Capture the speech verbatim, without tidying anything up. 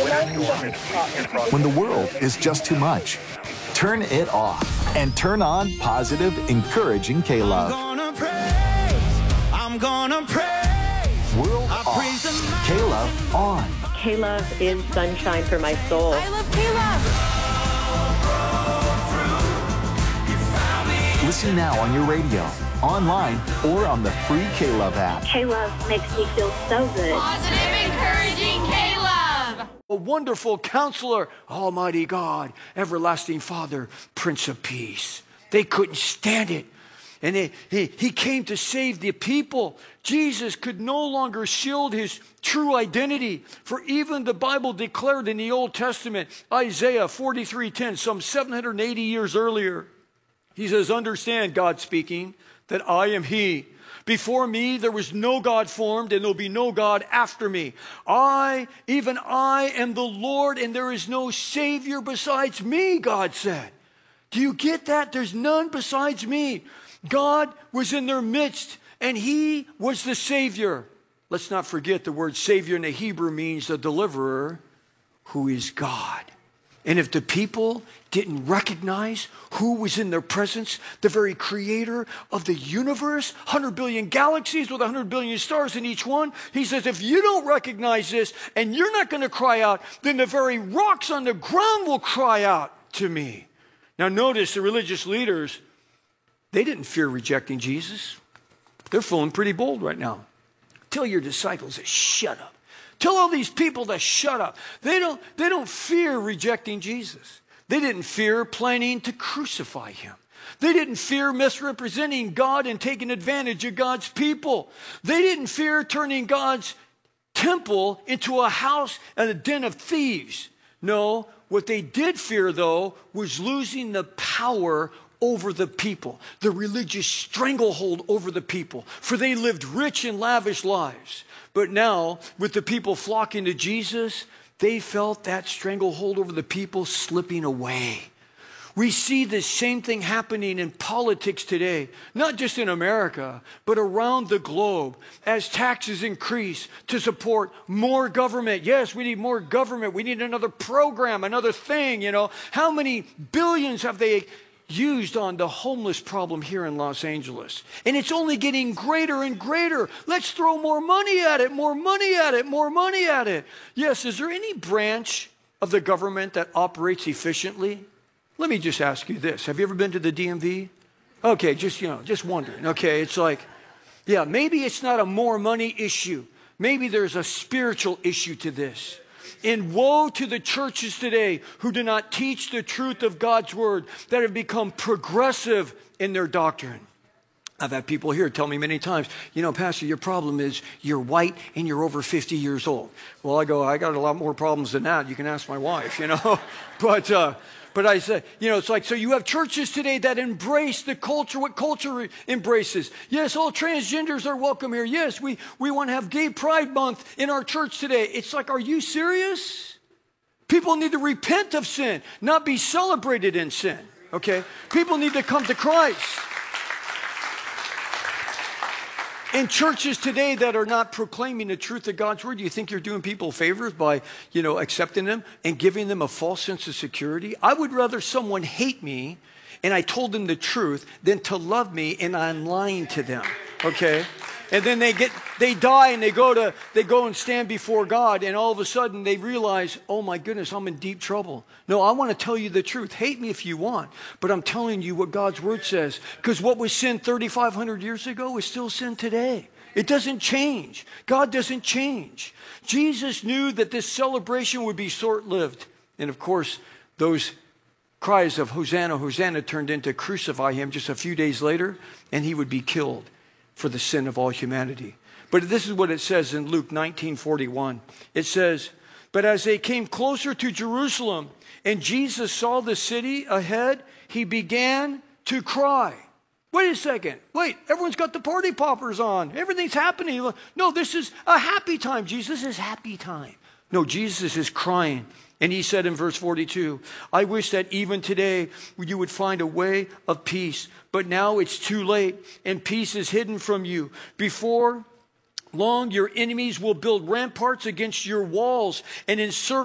When the world is just too much, turn it off and turn on positive, encouraging K-Love. I'm gonna praise, I'm gonna praise. World off, K-Love on. K-Love is sunshine for my soul. I love K-Love. Listen now on your radio, online, or on the free K-Love app. K-Love makes me feel so good. Positive, encouraging K-Love. A wonderful counselor, Almighty God, everlasting Father, Prince of Peace. They couldn't stand it. And he, he, he came to save the people. Jesus could no longer shield his true identity. For even the Bible declared in the Old Testament, Isaiah forty-three ten, some seven hundred eighty years earlier, he says, understand, God speaking, that I am he. Before me there was no God formed, and there'll be no God after me. I, even I, am the Lord, and there is no Savior besides me, God said. Do you get that? There's none besides me. God was in their midst, and he was the Savior. Let's not forget the word Savior in the Hebrew means the deliverer, who is God. And if the people didn't recognize who was in their presence, the very creator of the universe, one hundred billion galaxies with one hundred billion stars in each one, he says, if you don't recognize this and you're not going to cry out, then the very rocks on the ground will cry out to me. Now notice the religious leaders, they didn't fear rejecting Jesus. They're feeling pretty bold right now. Tell your disciples to shut up. Tell all these people to shut up. They don't, they don't fear rejecting Jesus. They didn't fear planning to crucify him. They didn't fear misrepresenting God and taking advantage of God's people. They didn't fear turning God's temple into a house and a den of thieves. No, what they did fear, though, was losing the power over the people, the religious stranglehold over the people, for they lived rich and lavish lives. But now, with the people flocking to Jesus, they felt that stranglehold over the people slipping away. We see this same thing happening in politics today, not just in America, but around the globe, as taxes increase to support more government. Yes, we need more government. We need another program, another thing, you know. How many billions have they used on the homeless problem here in Los Angeles? And it's only getting greater and greater. Let's throw more money at it, more money at it, more money at it. Yes, is there any branch of the government that operates efficiently? Let me just ask you this. Have you ever been to the D M V? Okay, just, you know, just wondering. Okay, it's like, yeah, maybe it's not a more money issue. Maybe there's a spiritual issue to this. And woe to the churches today who do not teach the truth of God's word, that have become progressive in their doctrine. I've had people here tell me many times, you know, Pastor, your problem is you're white and you're over fifty years old. Well, I go, I got a lot more problems than that. You can ask my wife, you know. but uh, but I said, you know, it's like, so you have churches today that embrace the culture, what culture embraces. Yes, all transgenders are welcome here. Yes, we, we want to have Gay Pride Month in our church today. It's like, are you serious? People need to repent of sin, not be celebrated in sin, okay? People need to come to Christ. In churches today that are not proclaiming the truth of God's word, do you think you're doing people favors by, you know, accepting them and giving them a false sense of security? I would rather someone hate me and I told them the truth than to love me and I'm lying to them, okay? And then they get, they die and they go to, they go and stand before God, and all of a sudden they realize, oh my goodness, I'm in deep trouble. No, I want to tell you the truth. Hate me if you want, but I'm telling you what God's word says, because what was sin thirty-five hundred years ago is still sin today. It doesn't change. God doesn't change. Jesus knew that this celebration would be short-lived. And of course, those cries of Hosanna, Hosanna turned into crucify him just a few days later, and he would be killed for the sin of all humanity. But this is what it says in Luke nineteen forty-one. It says, but as they came closer to Jerusalem and Jesus saw the city ahead, he began to cry. Wait a second. Wait, everyone's got the party poppers on. Everything's happening. No, this is a happy time. Jesus is happy time. No, Jesus is crying. And he said in verse forty-two, I wish that even today you would find a way of peace, but now it's too late and peace is hidden from you. Before long, your enemies will build ramparts against your walls and encircle